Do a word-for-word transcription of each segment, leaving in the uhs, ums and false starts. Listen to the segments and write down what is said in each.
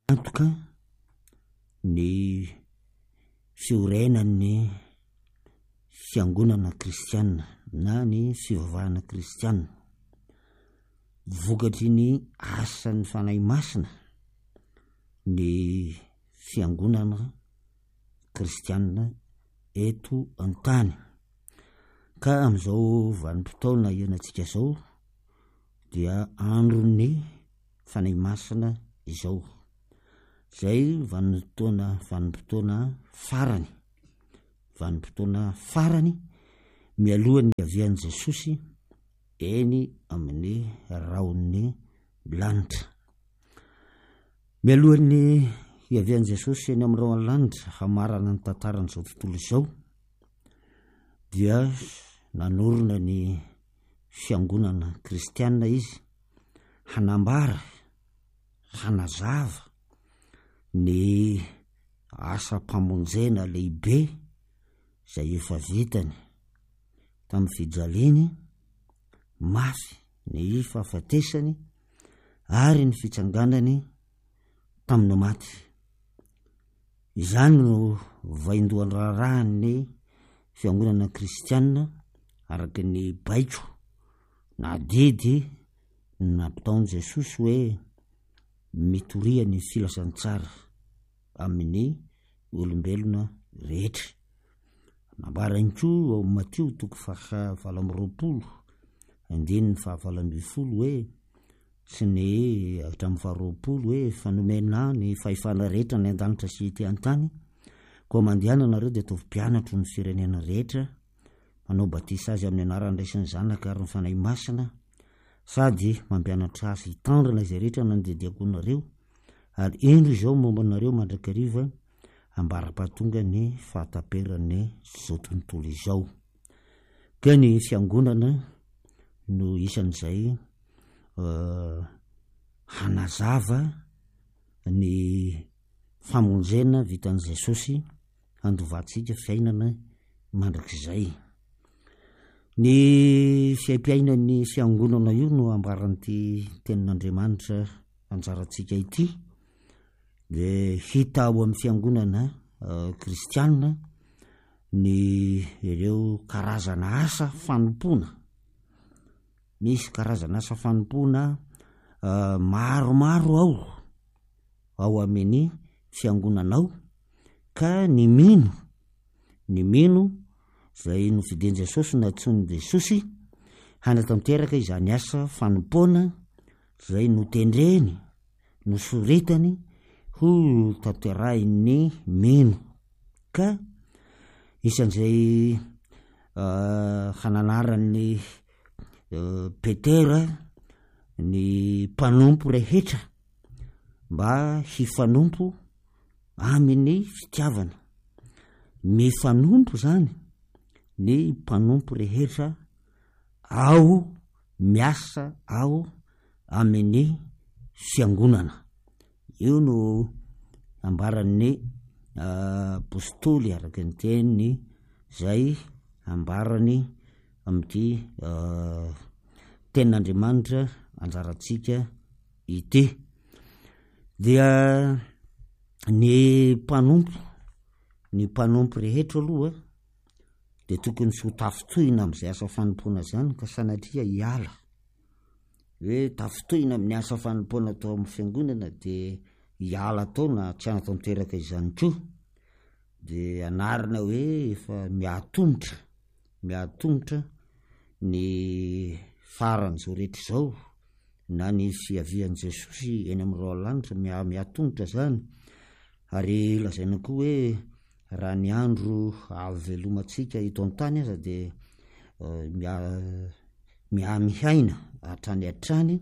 antoka ny fiorenan'ny fiangonana kristianina na ny fivavahana kristianina vokatry ny asan'ny fanahy masina ny fiangonana kristianina eto an-tany. Ka amin'izao vanim-potoana ianantsika zao dia andron'ny fanahy masina izao, zay vanim-potoana vanim-potoana farany vanim-potoana farany mialohan'ny avian'i Jesosy eny amin'ny raon'ny lanitra. Mialohan'ny iavian'i Jesosy eny amin'ny raon'ny lanitra hamarana ny tantaran'izao tontolo izao dia nanorina ny fiangonana kristianina izy hanambara, hanazava ny asa-pamonjena lehibe izay efa vitany tamin'ny fijaliany mafy, ny fahafatesany ary ny fitsanganany tamin'ny maty. Izany no vaindohan'ny rarahan'ny fiangonana kristianina araka ny baiko na didy nataon'i Jesosy hoe mitoria ny filasan-tsara amin'ny olombelona rehetra. Nambarany koa ao Matio toko fahavalo amby roapolo andininy fahavalo amby folo hoe sy ny hatramin'ny faharoapolo hoe fanomena ny fahefana rehetra ny an-danitra sy ety an-tany, koa mandehanana nareo dia ataovy mpianatro ny firenena rehetra, manao batisa azy amin'ny anaran'ny Ray sy ny Zanaka ary ny fanahy masina, sady mampianatra azy hitandrina izay rehetra nandediakonareo, ary indro izao mombanareo mandrakariva ambara-pahatonga ny fahataperan'ny zao tontolo izao. Ka ny fiangonana no isan'izay uh, hanazava ny famonjena vitan'i Jesosy handovatsika fiainana mandrakizay. Ny fiaim-piainan'ny fiangonana io no ambaran'ity tenin'Andriamanitra anjaratsika ity dia hita ao amin'ny fiangonana uh, kristianina ny ireo karazana asa fanompoana. Misy karazana asa fanompoana uh, maromaro ao ao amin'ny fiangonanao, ka ny mino ny mino zay no fideny Jesosy na tsony Jesosy hanatanteraka izany asa fanompoana zay notendreny nosoritany ho tanterahin'ny mino. Ka isan'izay uh, hananaran'ny uh, Petera ny mpanompo rehetra mba hifanompo amin'ny fitiavana. Mifanompo zany ny mpanompo rehetra ao miasa ao amin'ny fiangonana. Io no ambaran'ny uh, apôstôly araka ny teniny zay ambarany amin'ity uh, tenin'Andriamanitra anjaratsika ity. Dia ny mpanompo ny mpanompo rehetra aloha dia tokony sy ho tafitohina amin'izay asa fanompoana zany, ka sanatria hiala hoe tafitohina amin'ny asa fanompoana atao amin'ny fiangonana dia hiala tao na tsy anatao miteraka izany koa, dia anarina hoe efa miatombotra miatombotra ny faran'izao rehetra izao na ny fiavian'i Jesosy eny amin'ny raolanitra mia miatombotra zany. Ary lazaina koa hoe raha ny andro avelomantsika eto an-tany aza dia uh, mia miamihaina hatrany hatrany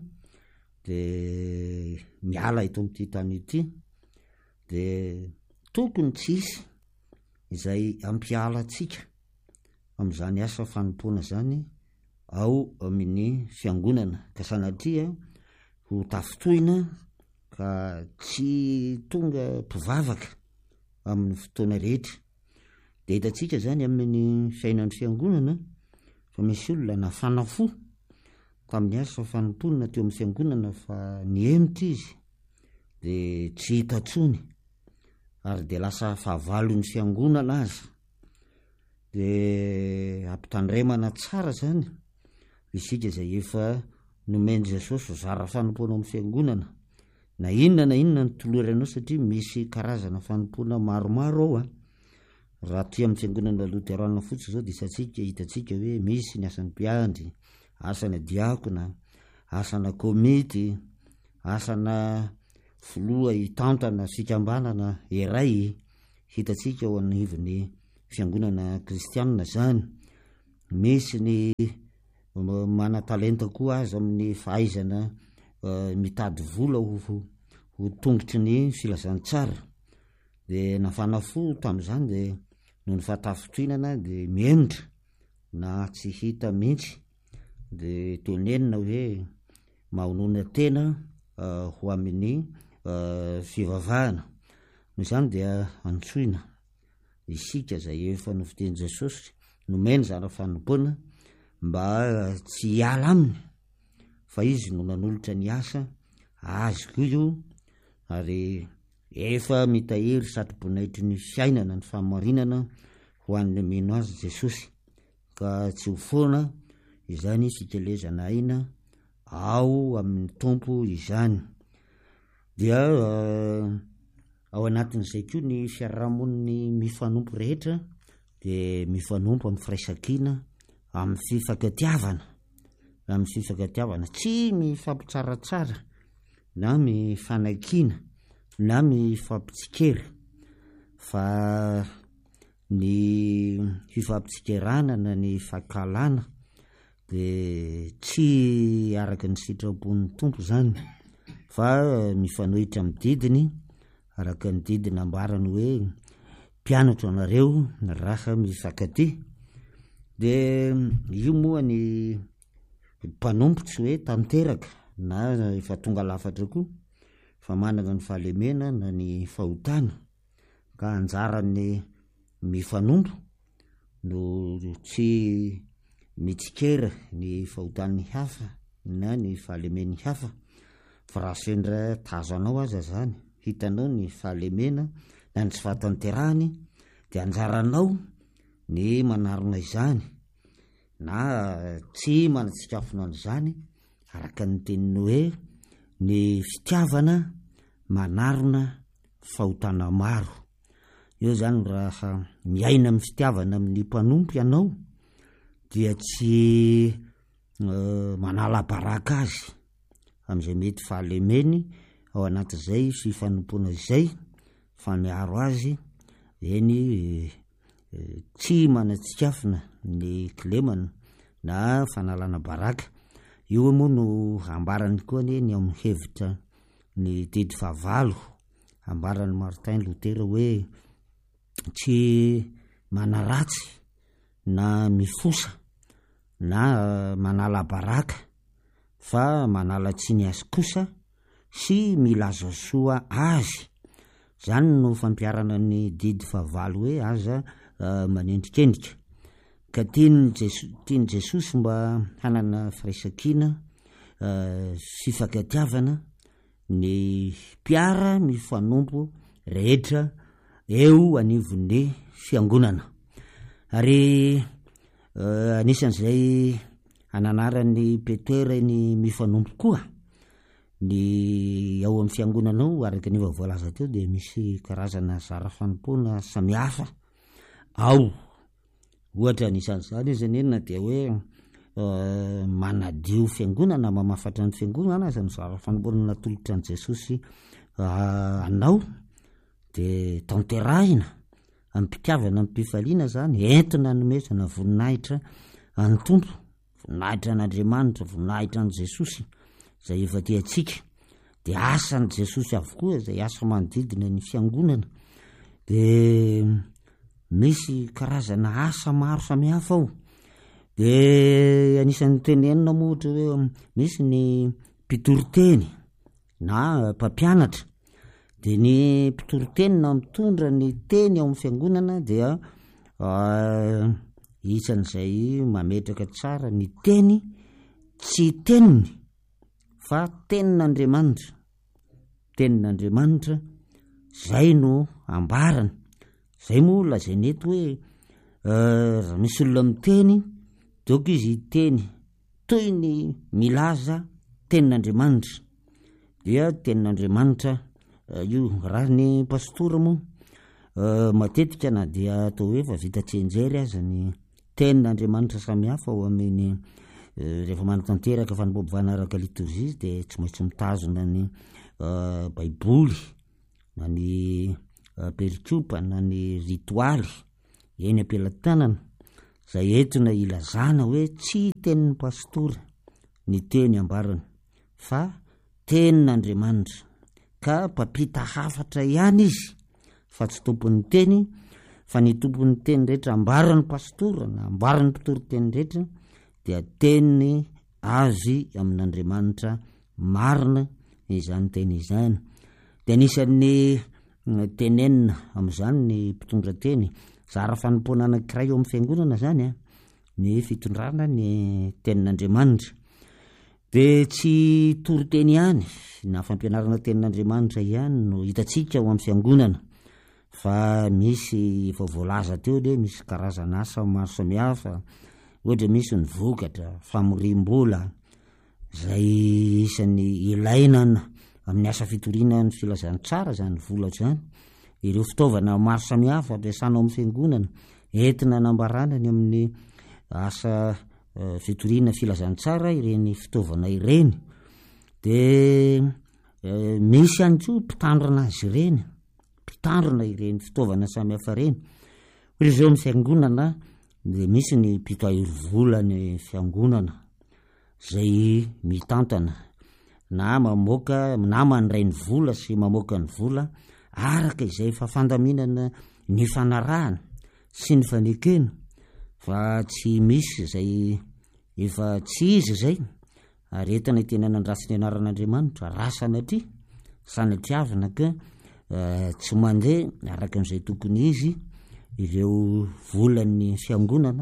dia miala eto amin'ity tany ity, dia tokony tsisy izay ampiala antsika amin'izany asa fanompoana zany ao amin'ny fiangonana, ka sanatria ho tafitohina ka tsy tonga mpivavaka amin'ny fotoana rehetra. Dia hitantsika zany amin'ny fiainan'ny fiangonana fa misy olona nafana fo tamin'ny asa fanomponana teo amin'ny fiangonana fa niemitra izy de tsy hita tsony ary de lasa fahavalon'ny fiangonana azy de ampitandremana tsara zany isika zay efa nomeny Jesosy zara fanompoana amin'ny fiangonana na inona na inona ny toloranao satria misy karazana fanompoana maromaro ao a raha ty amin'ny fiangonana Luterana fotsy zao de isatsika hitatsika hoe misy ny asan'ny mpiandry, asana diakona, asana komity, asana filoha hitantana fikambanana iray, hitatsika ao anivon'ny fiangonana kristianina zany. Misy ny mana-talenta koa azy amin'ny fahaizana uh, mitady vola ho, ho tongotry ny filazantsara de nafana fo tam'izany de noho ny fahatafitroinana de miendra na tsy hita mihitsy de tonenina hoe mahonona tena uh, ho amin'ny uh, fivavahana no zany dia antsoina isika zay efa novidin'i Jesosy nomeny zara fanompoana mba tsy hiala aminy fa izy no nanolotra ny asa azy koa io ary efa mitahiry satrobonaitry ny fiainana ny fahamarinana ho an'ny mino azy Jesosy ka tsy ho foana izany sikelezana aina ao amin'ny tompo izany dia uh, ao anatin'izay koa ny fiarahamoniny mifanompo rehetra de mifanompo amin'ny firaisankina amin'ny fifankatiavana amin'ny fifankatiavana tsy mifampitsaratsara na mifanakina na mifampitsikera fa ny fifampitsikerana na ny fankalana de tsy araka ny sitrapon'ny tompo zany fa mifanohitra amin'ny didiny araka ny didiny ambarany hoe mpianatra anareo ny raha mifankatia de io moa ny mpanompo tsy hoe tanteraka na efa tonga lafatra koa fa manana ny fahalemena na ny fahotana ka anjarany mifanompo no tsy mitsikera ny fahotan'ny hafa na ny fahalemen'ny hafa fa raha sendra tazanao aza zany hitanao ny fahalemena na ny tsy fahatanterahany de anjaranao ny manarona izany na tsy manatsikafona an'izany araka ny teniny hoe ny fitiavana manarona fahotana maro. Io zany raha miaina amin'ny fitiavana amin'ny mpanompo ianao dia tsy uh, manala baraka azy am'izay mety fahalemeny ao anatin'izay fifanompoana izay fa miaro azy eny e, e, tsy manatsikafina ny kilemana na fanalana baraka. Io moa no ambarany koa ny ny amin'ny hevitra ny didy fahavalo ambarany Martin Luther hoe tsy manaratsy na mifosa na manala baraka fa manala tsiny azy kosa sy milaza soa azy. Zany no fampiarana ny didy fahavalo hoe aza uh, manendrikendrika ka tiany Jesosy, tiany Jesosy mba hanana firaisankina uh, fifankatiavana ny mpiara mifanompo rehetra eo anivon'ny fiangonana ary uh, anisan'izay ananarany Petera ny mifanompo koa ny ao amin'ny fiangonanao araka ny voalaza teo de misy karazana zara fanompoana samihafa ao ohatra anisan'izany izy nenina de hoe uh, manadio fiangonana mamafatra ny fiangonana aza ny zara fanompoana natolotra an' Jesosy uh, anao de tanterahina ampitiavana ampifaliana zany entina nomezana voninahitra any tompo, voninahitra an'Andriamanitra, voninahitra an' Jesosy zay efa tiatsika de asan' Jesosy avokoa zay asa manodidina ny fiangonana de misy karazana asa maro samihafa ao de anisan'ny tenenina moa ohatra hoe misy ny mpitoriteny na mpampianatra de ny mpitoriteny na mitondra ny teny ao amin'ny fiangonana dia uh, isan'izay mametraka tsara ny teny tsy teniny fa tenin'Andriamanitra tenin'Andriamanitra zay no ambarana. Zay moa lazainy eto hoe raha misy olona miteny doko izy teny toy ny milaza tenin'Andriamanitra dia tenin'Andriamanitra io. Raha ny pastora moa matetika na dia atao hoe fa vita tsenjery aza ny tenin'Andriamanitra samihafa ao amin'ny rehefa manatanteraka fanompoam-bavahana araka liturgie dia tsy maintsy mitazona ny baiboly na ny perikopa na ny ritoaly eny ampelantanana zay entina ilazana hoe tsy tenin'ny pastora ny teny ambarana fa tenin'Andriamanitra, ka mpampita hafatra ihany izy fa tsy tompon'ny teny fa ny tompon'ny teny rehetra ambaran'ny pastora na ambaran'ny mpitoro teny rehetra dia teniny avy amin'Andriamanitra marina izany teny izany. Dia anisan'ny tenenina amin'izany ny mpitondra teny zara fanompoana anankiray eo amin'ny fiangonana zany a ny fitondrana ny tenin'Andriamanitra. Dia tsy toro teny ihany na fampianarana tenin'Andriamanitra ihany no hitantsika ao amin'ny fiangonana fa misy efa voalaza teo le misy karazana asa maro samihafa, ohatra misy ny vokatra, famorim-bola zay isan'ny ilaina amin'ny asa fitoriana ny filazany tsara zany vola zany. Ireo fitaovana maro samihafa ampiasana ao amin'ny fiangonana entina nambarana ny amin'ny asa fitoriana filazany tsara ireny fitaovana ireny. Dia misy ihany koa mpitandrina azy ireny, mpitandrina ireny fitaovana samihafa ireny. Ohatra zao amin'ny fiangonana dia misy ny mpitahiry vola ny fiangonana zay mitantana na mamoaka na mandray ny vola sy mamoaka ny vola araka izay fa fandaminana ny fanarahana sy ny fanekena, fa tsy misy zay efa tsy izy zay ary entina itenana andrasy ny anaran'Andriamanitra rasanatria sanatiavana ka tsy mandeha araka an'izay tokony izy ireo volan'ny fiangonana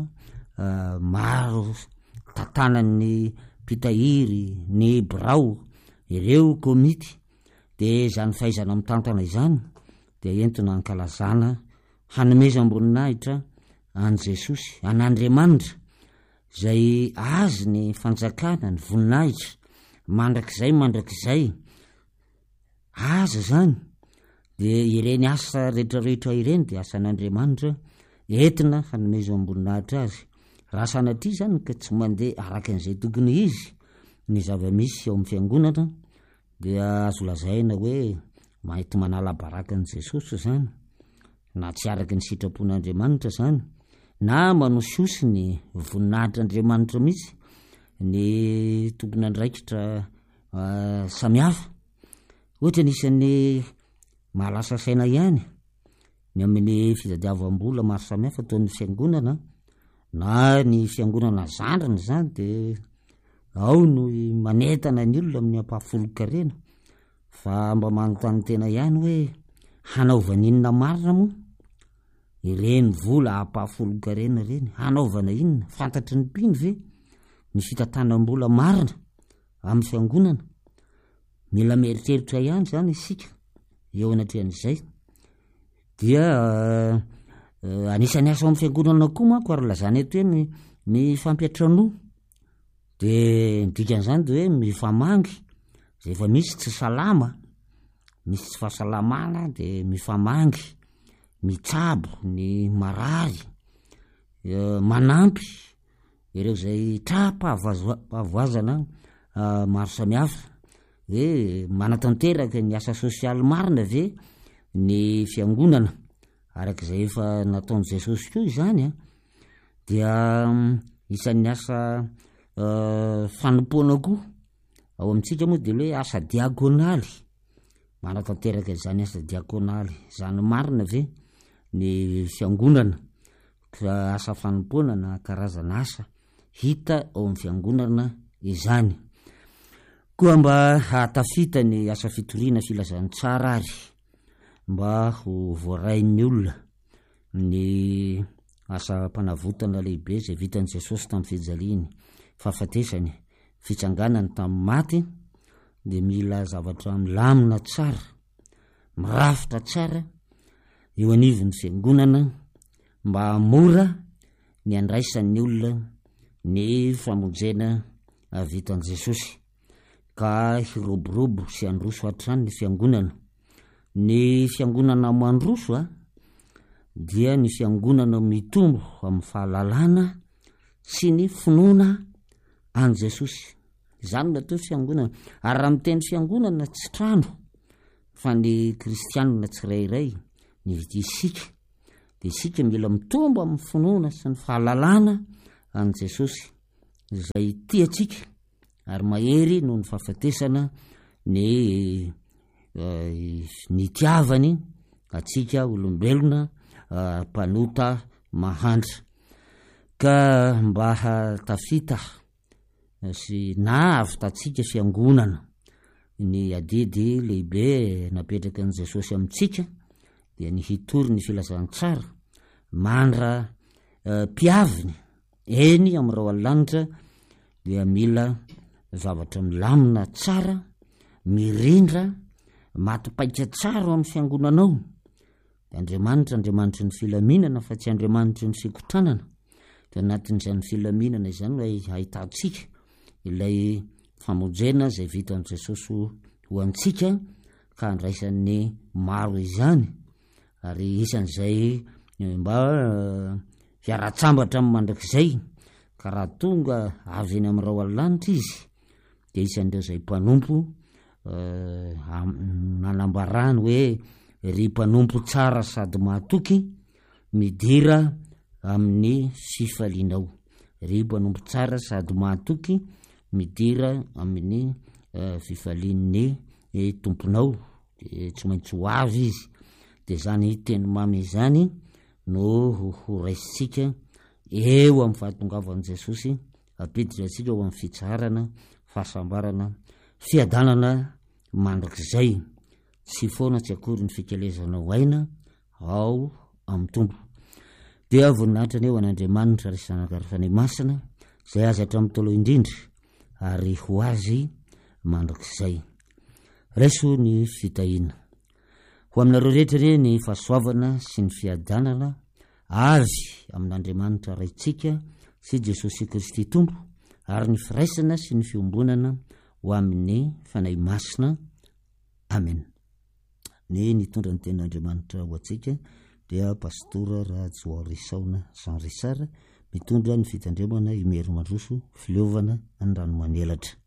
maro tantanan'ny mpitahiry ny birao ireo komity. Dia zany fahaizana mitantana izany dia entina ankalazana hanomezam-boninahitra an' Jesosy an'Andriamanitra zay azy ny fanjakana ny voninahitra mandrakizay mandrakizay aza zany. Dia ireny asa rehetrarehetra ireny dia asan'Andriamanitra entina hanomezam-boninahitra azy raha sanatria zany ka tsy mandeha araka an'izay tokony izy ny zava-misy ao amin'ny fiangonana dia azo lazaina hoe mahety manala baraka an' Jesosy zany na tsy araky ny sitrapon'Andriamanitra zany na manososy ny voninahitr'Andriamanitra mihitsy ny tokony andraikitra samihafa. Ohatra nisan'ny mahalasa saina ihany ny amin'ny fitadiavam-bola maro samihafa ataon'ny fiangonana na ny fiangonana zandrana zany dia ao no manentana ny olona amin'ny ampahafolo-karena fa mba manontany tena ihany hoe hanaovana inona marina moa ireny vola ampahafolo-karena reny, hanaovana inona, fantatry ny mpino ve ny fitantanam-bola marina amin'ny fiangonana. Mila mieritreritra ihany zany isika eo anatrehan'izay. Dia anisany asa ao amin'ny fiangonana koa manko ary lazany eto hoe mifampiatranoa dia dikan'izany dia hoe mifamangy zay efa misy tsy salama, misy tsy fahasalamana dia mifamangy, mitsabo ny marary, manampy ireo zay trapahavoazana maro samihafa. Hoe manatanteraka ny asa sosialy marina ve ny fiangonana arak'izay efa nataon'i Jesosy koa izany a. Dia isan'ny asa fanompoana koa ao amintsika moa dia hoe asa diakonaly, manatanteraka izany asa diakonaly zany marina ve ny fiangonana, asa fanompoana na karazana asa hita ao amin'ny fiangonana izany. Koa mba hatafita ny asa fitoriana filazany tsara ary mba ho voarain'ny olona ny asa mpanavotana lehibe zay vitan'i Jesosy tamin'ny fijaliany fahafatesany fitsanganany tamin'ny maty de mila zavatra milamina tsara, mirafitra tsara eo anivon'ny fiangonana mba mora ny andraisan'ny olona ny famonjena vitan Jesosy, ka hiroborobo sy androso hatrany ny fiangonana. Ny fiangonana mandroso a dia ny fiangonana mitombo amin'ny fahalalana sy ny finoana an Jesosy. Zany natao fiangonana, ary raha miteny fiangonana tsy trano fa ny kristianina tsirairay ny isika, de isika mila mitombo amin'ny finoana sy ny fahalalana an Jesosy izay tiatsika, ary mahery noho ny fahafatesana ny uh, ny tiavany atsika olombelona uh, mpanota mahandra. Ka mba hatafita sy na avy tatsika fiangonana ny adidy lehibe napetraka an Jesosy amitsika, dia ny hitory ny filazantsara mandra uh, piaviny eny am'rao alanitra, dia mila zavatra milamina tsara, mirindra, matipaika tsara amin'ny fiangonanao. Andriamanitra, Andriamanitra ny filaminana fa tsy Andriamanitra ny fikotranana. De anatin'izany filaminana izany ahitantsika ilay famonjena izay vitan Jesosy ho antsika, ka andraisan'ny maro izany, ary isan'izay mba uh, fiaratsambatra amin'ny mandrakizay, ka raha tonga avy eny am'rao alanitra izy, de isan'ireo zay mpanompo uh, nanambarany hoe ry mpanompo tsara sady mahatoky midira amin'ny fifalinao. Ry mpanompo tsara sady mahatoky midira amin'ny uh, fifalin'ny e, tomponao, de tsy maintsy ho avy izy. De zany teny mamy zany no ho raisitsika eo amin'ny fahatongavan'i Jesosy, apiditra atsika eo amin'ny fitsarana, fahasambarana, fiadanana mandrakizay. Tsy foana tsy akory ny fikelezanao aina ao amin'ny tompo. Dia voninahitra ny eo an'Andriamanitra ry sanakary masina zay azy hatramin'ny taloha indrindra ary ho azy mandrakizay. Raiso ny fitahina ho aminareo rehetra re ny fahasoavana sy ny fiadanana avy amin'Andriamanitra raitsika sy Jesosy Kristy tompo, ary ny firaisana sy ny fiombonana ho amin'ny fanahy masina. Amen. Ny nitondra ny tenin'Andriamanitra ho atsika dia pastora Rajoa Risaona Jean Richard, mitondra ny fitandremana Imery Mandroso, fileovana Andranomanelatra.